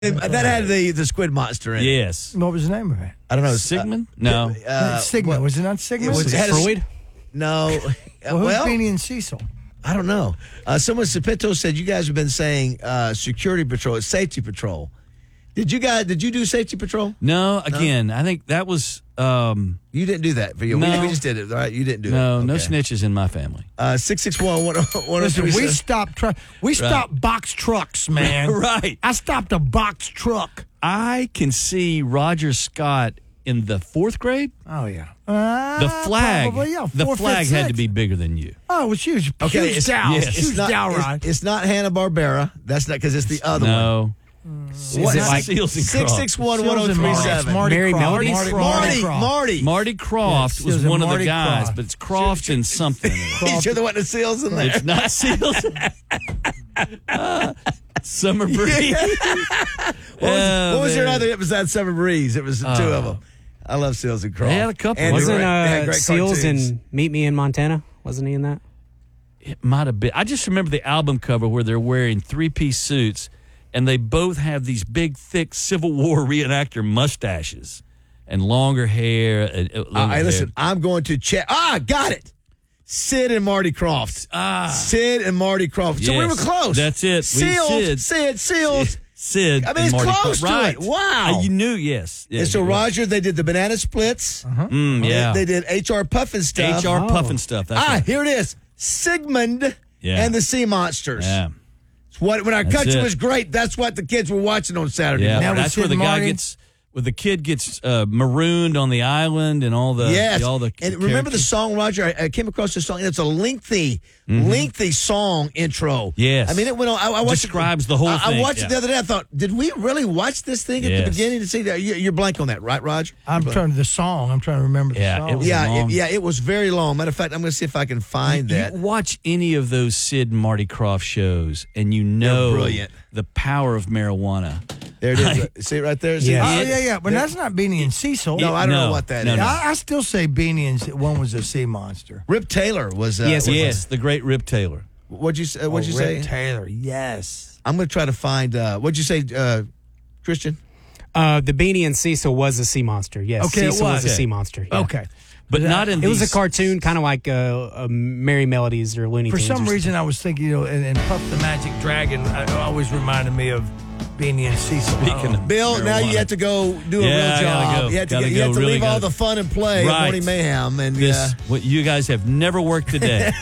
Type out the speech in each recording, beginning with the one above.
That had the squid monster in it. Yes. What was the name of it? I don't know. Sigmund? No. Sigmund. Was it not Sigmund? Was it Freud? No. Well, who's Beanie and Cecil? I don't know. Someone, Cepito said you guys have been saying security patrol, safety patrol. Did you do safety patrol? No, again, I think that was... You didn't do that for you. No. We just did it, all right? You didn't do it. No, Okay. no snitches in my family. 661-1037. Listen, we stopped box trucks, man. Right. I stopped a box truck. I can see Roger Scott in the fourth grade. Oh, yeah. The flag, Probably, yeah. the 4th, flag 5th, had to 6th. be bigger than you. Oh, it was huge. Okay, huge it's, dowel. yes. Huge dowel ride. It's not Hanna-Barbera. That's not because it's the other one. No. What? Is it like Seals and Croft? 661-1037. Mary Melody? Marty Croft Yes, was Seals and one of the Marty guys, Croft. but it's Croft and something. You're the one that seals in there. It's not Seals. Summer Breeze. What was your other episode? Summer Breeze. It was two of them. I love Seals and Croft. They had a couple. And Wasn't they had great Seals cartoons. in Meet Me in Montana? Wasn't he in that? It might have been. I just remember the album cover where they're wearing three-piece suits, and they both have these big, thick Civil War reenactor mustaches and longer hair. Hey, listen, I'm going to check. Got it. Sid and Marty Croft. Sid and Marty Croft. So we were Yes, close. that's it. Seals. Seals. Sid. I mean, and it's Marty close Croft. to Right. it. Wow. You knew, yes. And so, Roger, they did the banana splits. Yeah. They did H.R. Puffin stuff. HR Puffin stuff. That's right. Here it is. Sigmund and the Sea Monsters. Yeah. It's when our That's country it. was great, that's what the kids were watching on Saturday Yeah, morning. that's where the guy where the kid gets marooned on the island and all the Yes. all the and remember the characters. song, Roger? I came across the song, and it's a lengthy song intro. Yes. I mean, it went on. I watched Describes the whole I thing, watched it the other day. I thought, did we really watch this thing at the Yes. beginning to see that? You're blank on that, right, Roger? I'm trying to remember the Yeah, song. it was long. It was very long. Matter of fact, I'm going to see if I can find that. You watch any of those Sid and Marty Croft shows, and you know They're brilliant. the power of marijuana. There it is. See it right there? See Yeah. it? Yeah. But that's not Beanie and Cecil. No, I don't No. know what that No, is. no. I still say Beanie and one was a sea monster. Rip Taylor was. Yes, the great Rip Taylor. What'd you say? What'd you Rip say? Taylor, yes. I'm going to try to find. What'd you say, Christian? The Beanie and Cecil was a sea monster. Yes, Okay, it Cecil was a was. sea monster. Yeah. Okay. But not in It was a these- cartoon, kind of like Merry Melodies or Looney For Tunes. some or reason, I was thinking, and Puff the Magic Dragon always reminded me of Beanie and Cecil. Speaking of Bill, now marijuana. you have to go do a Yeah, real I gotta job. go. You have to, Gotta you have go, to really leave all gotta- the fun and play Right. of Morning Mayhem. And This, what you guys have never worked today.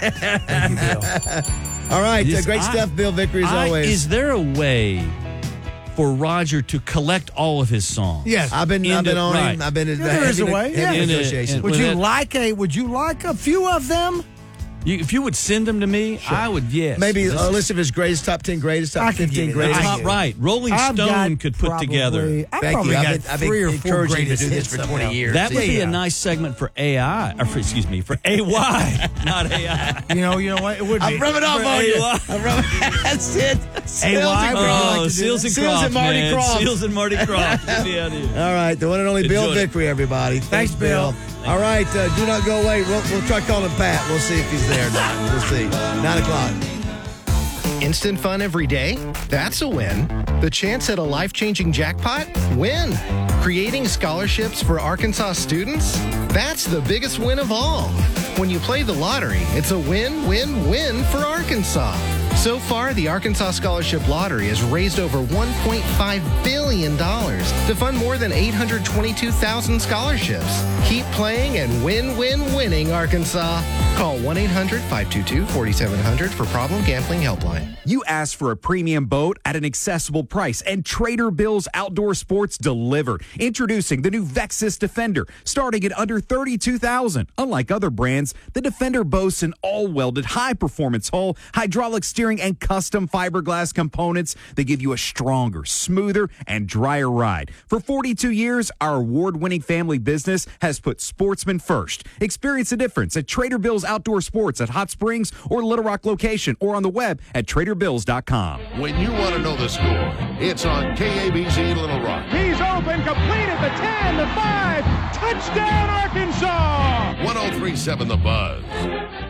all right, Yes, great stuff, Bill Vickery, as always. Is there a way for Roger to collect all of his songs? Yes. I've been on right. him. I've been there is a way, yeah. heavy In a- negotiations. in- Would Well, you that- like a few of them? If you would send them to me, I would. Yes, Maybe This a is- list of his greatest, top 10 greatest, I top could 15 give you greatest. that. Top right. Rolling I've Stone got could put together. I've Thank probably you. got I've been 3 or 4 encouraging you to greatest do this hits for of 20 them. years. That would be Yeah. a nice segment for AI, or for AY, not AI. You know what? It would be. I'm rubbing off on you. AY. I'm rubbing. That's it. AY, would you like to do Seals that? and Seals Croft, and Marty man. Croft. Seals and Marty Croft. Get me out of here. All right, the one and only Bill Enjoyed it. Vickery, everybody. Thanks, Bill. All right, do not go away. We'll try calling Pat. We'll see if he's there or not. We'll see. 9 o'clock. Instant fun every day? That's a win. The chance at a life-changing jackpot? Win. Creating scholarships for Arkansas students? That's the biggest win of all. When you play the lottery, it's a win-win-win for Arkansas. So far, the Arkansas Scholarship Lottery has raised over $1.5 billion to fund more than 822,000 scholarships. Keep playing and winning, Arkansas. Call 1-800-522-4700 for Problem Gambling Helpline. You asked for a premium boat at an accessible price, and Trader Bill's Outdoor Sports delivered. Introducing the new Vexus Defender, starting at under $32,000. Unlike other brands, the Defender boasts an all-welded, high-performance hull, hydraulic steering, and custom fiberglass components that give you a stronger, smoother, and drier ride. For 42 years, our award-winning family business has put sportsmen first. Experience the difference at Trader Bill's Outdoor Sports at Hot Springs or Little Rock location, or on the web at traderbills.com. When you want to know the score, it's on KABC Little Rock. He's open, complete at the 10, the 5. Touchdown, Arkansas! 1037 The Buzz.